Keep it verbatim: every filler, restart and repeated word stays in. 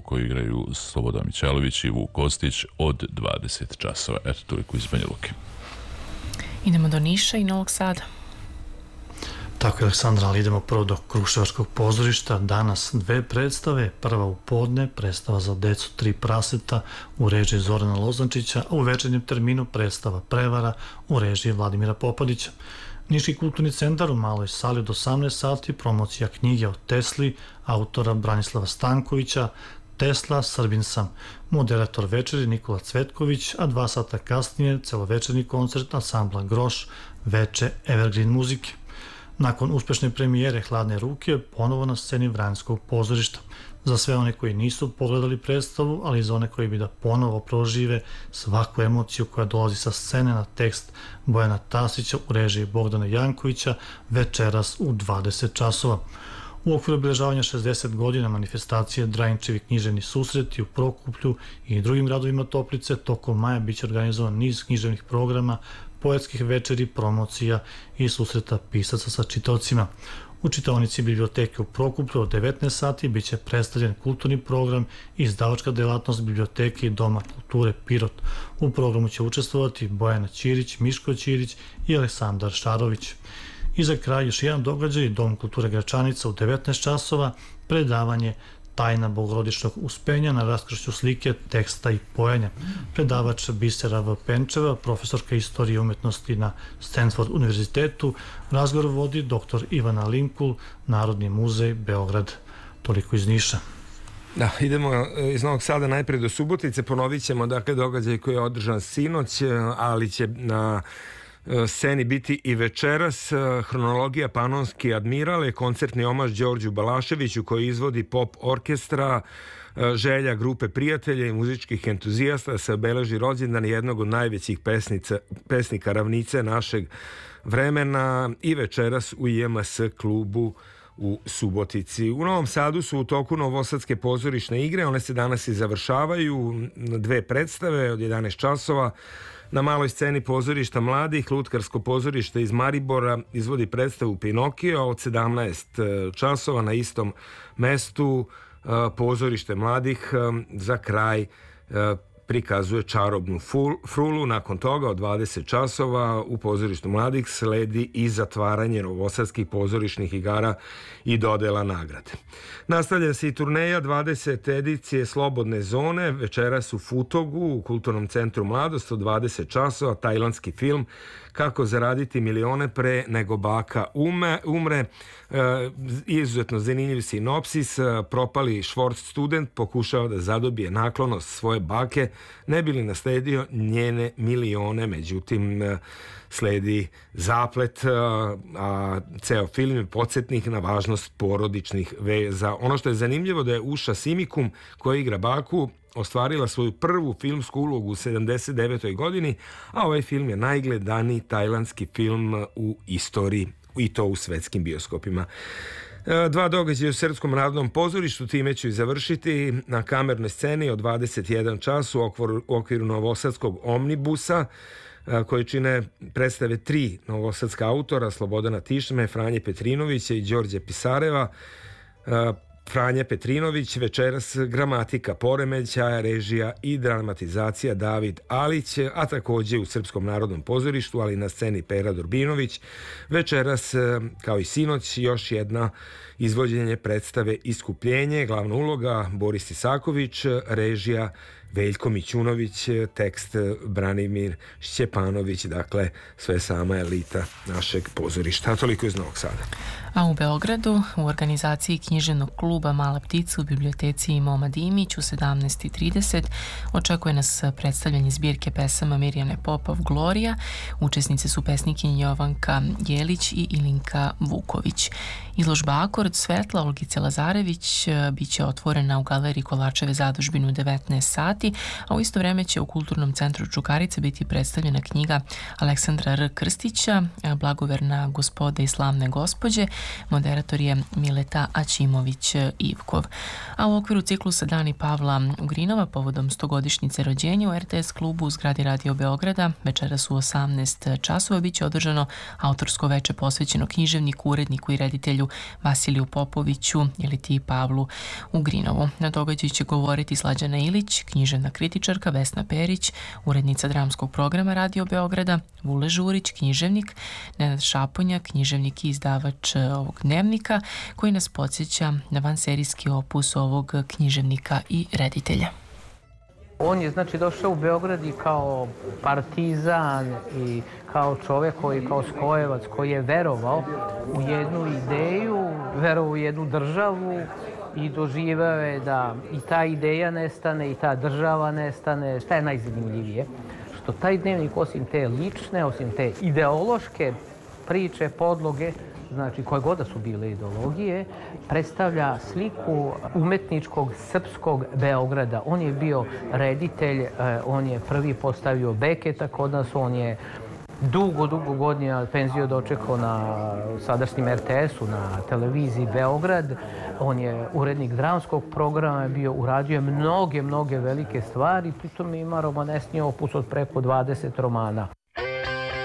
koju igraju Slobodan Mićalović i Vuk Kostić od dvadeset časova. Eto, toliko iz Banja Luke. Idemo do Niša i Novog Sada. Tako je, Aleksandra, ali idemo prvo do Kruševačkog pozorišta. Danas dve predstave. Prva u podne, predstava za decu Tri praseta u režiji Zorana Lozančića, a u večernjem terminu predstava Prevara u režiji Vladimira Popadića. Niški kulturni centar u maloj sali od osamnaest sati, promocija knjige o Tesli, autora Branislava Stankovića, Tesla, Srbin sam. Moderator večeri Nikola Cvetković, a dva sata kasnije celovečerni koncert ansambla Groš, veče Evergreen muzike. Nakon uspešne premijere Hladne ruke, ponovo na sceni Vranjskog pozorišta. Za sve one koji nisu pogledali predstavu, ali i za one koji bi da ponovo prožive svaku emociju koja dolazi sa scene na tekst Bojana Tasića u režiji Bogdana Jankovića večeras u dvadeset časova. U okviru obeležavanja šezdeset godina manifestacije Drajinčevi književni susreti u Prokuplju i drugim gradovima Toplice, tokom maja biće organizovan niz književnih programa, poetskih večeri, promocija i susreta pisaca sa čitaocima. U čitaonici biblioteke u Prokuplju od devetnaest sati biće predstavljen kulturni program i izdavačka delatnost biblioteke i Doma kulture Pirot. U programu će učestvovati Bojana Ćirić, Miško Ćirić i Aleksandar Šarović. I za kraj još jedan događaj, Dom kulture Gračanica u devetnaest časova, predavanje Tajna bogorodičnog uspenja na raskršću slike, teksta i pojenja. Predavač Bisera V. Penčeva, profesorka istorije umetnosti na Stanford univerzitetu, razgovor vodi dr. Ivana Linkul, Narodni muzej Beograd. Toliko iz Niša. Da, idemo iz Novog Sada najprej do Subotice, ponovit ćemo dakle događaj koji je održan sinoć, ali će na sceni biti i večeras. Hronologija Panonski admiral je koncertni omaž Đorđu Balaševiću koji izvodi pop orkestra. Želja grupe prijatelja i muzičkih entuzijasta da se obeleži rođendan jednog od najvećih pesnica, pesnika ravnice našeg vremena i večeras u I M S klubu u Subotici. U Novom Sadu su u toku Novosadske pozorišne igre, one se danas i završavaju, dve predstave od jedanaest časova. Na maloj sceni pozorišta mladih, Lutkarsko pozorište iz Maribora izvodi predstavu Pinokio od sedamnaest časova. Na istom mestu pozorište mladih za kraj prikazuje Čarobnu frulu. Nakon toga od dvadeset časova u pozorištu mladih sledi i zatvaranje novosadskih pozorišnih igara i dodela nagrade. Nastavlja se i turneja dvadesete edicije Slobodne zone, večeras u Futogu u Kulturnom centru Mladost od dvadeset časova, tajlandski film Kako zaraditi milione pre nego baka ume, umre. E, izuzetno zanimljiv sinopsis. Propali švort student pokušava da zadobije naklonost svoje bake, ne bi li nasledio njene milione, međutim sledi zaplet, a ceo film je podsjetnik na važnost porodičnih veza. Ono što je zanimljivo da je Uša Simikum, koja igra baku, ostvarila svoju prvu filmsku ulogu u sedamdeset devetoj godini, a ovaj film je najgledaniji tajlandski film u istoriji, i to u svetskim bioskopima. Dva događaja u Srpskom narodnom pozorištu, time ću i završiti. Na kamernoj sceni od dvadeset jedan čas u okviru, u okviru Novosadskog omnibusa, koji čine predstave tri novosadska autora, Slobodana Tišme, Franje Petrinovića i Đorđe Pisareva. Franje Petrinović, večeras Gramatika poremećaja, režija i dramatizacija David Alić, a takođe u Srpskom narodnom pozorištu, ali na sceni Pera Durbinović. Večeras, kao i sinoć, još jedna izvođenje predstave Iskupljenje, glavna uloga Boris Isaković, režija Veljko Mićunović, tekst Branimir Šćepanović, dakle sve sama elita našeg pozorišta. A toliko iz Novog Sada. A u Beogradu u organizaciji književnog kluba Mala ptica u biblioteci Moma Dimić u sedamnaest i trideset očekuje nas predstavljanje zbirke pesama Mirjane Popov Glorija. Učesnice su pesnikinja Jovanka Jelić i Ilinka Vuković. Izložba Akord svetla Olgice Lazarević biće otvorena u galeriji Kolačeve zadužbine u devetnaest sati, sedamnaesti. A u isto vreme će u Kulturnom centru Čukarice biti predstavljena knjiga Aleksandra R. Krstića Blagoverna gospoda i slavne gospođe. Moderator je Mileta Aćimović-Ivkov. A u okviru ciklusa Dani Pavla Ugrinova povodom stogodišnjice rođenja u er te es klubu u zgradi Radio Beograda večeras u osamnaest časova biće održano autorsko veče posvećeno književniku, uredniku i reditelju Vasiliju Popoviću ili ti Pavlu Ugrinovu. Na događaju će govoriti Slađana Ilić, književna kritičarka Vesna Perić, urednica dramskog programa Radio Beograda, Vule Žurić, književnik, Nenad Šaponja, književnik i izdavač ovog dnevnika, koji nas podsjeća na vanserijski opus ovog književnika i reditelja. On je znači došao u Beograd i kao partizan i kao čovjek koji, kao skojevac koji je verovao u jednu ideju, verovao u jednu državu i doživao je da i ta ideja nestane i ta država nestane. Šta je najzanimljivije? Što taj dnevnik osim te lične, osim te ideološke priče, podloge, znači koje god da su bile ideologije, predstavlja sliku umetničkog srpskog Beograda. On je bio reditelj, on je prvi postavio Beketa kod nas, on je dugo, dugo godina penziju dočekao na sadašnjem er te esu, na televiziji Beograd. On je urednik dramskog programa, bio, uradio je mnoge, mnoge velike stvari, pritom ima romanesni opus od preko dvadeset romana.